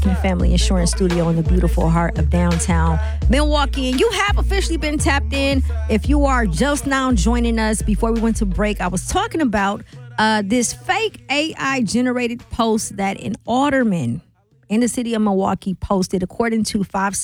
and Family Insurance Studio in the beautiful heart of downtown Milwaukee. And you have officially been tapped in. If you are just now joining us, before we went to break, I was talking about this fake AI-generated post that an alderman in the city of Milwaukee posted, according to 5